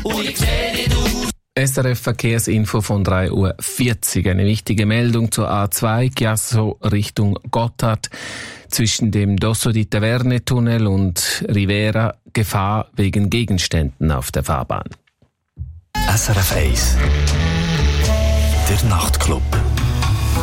und ich sehe nicht aus. SRF Verkehrsinfo von 3:40 Uhr. Eine wichtige Meldung zur A2 Chiasso Richtung Gotthard. Zwischen dem Dosso di Taverne Tunnel und Rivera Gefahr wegen Gegenständen auf der Fahrbahn. SRF 1 Der Nachtclub.